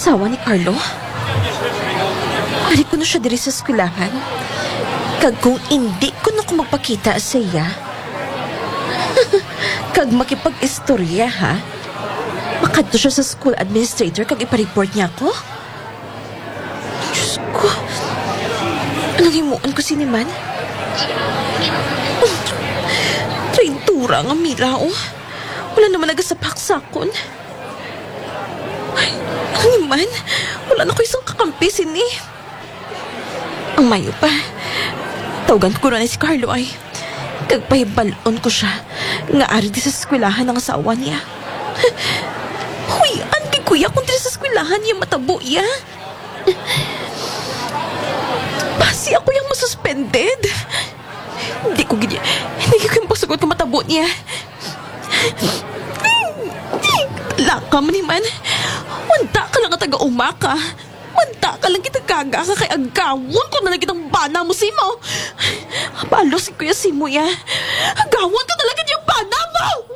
Asawa ni Carlo? Ari ko na siya diri sa eskwelahan. Kag kung hindi ko na ko magpakita sa iya, kag makipag-istorya ha, makadto siya sa school administrator kag ipareport niya ako. Diyos ko, anong himuon ko siniman? Traintura nga mila oh. Wala naman nagasapak sakon. Ay, ano man? Wala na ko isang kakampi sini. Ang mayo pa. Tawagan ko na si Carlo ay. Kagpahibalon ko siya nga ari di sa eskwelahan ng asawa niya. Huy, anti kuya kung di sa eskwelahan niya matabo iya. Basi ako yung masuspended. Hindi ko yung pagsagot ko matabo niya. Laka man man. Wanda ka lang at taga-umaka. Wanda ka lang kitagaga ka kay agawon ko na lang kitang bana mo, Simo. Palos si Kuya Simo ya. Agawon ka talaga niyang bana mo!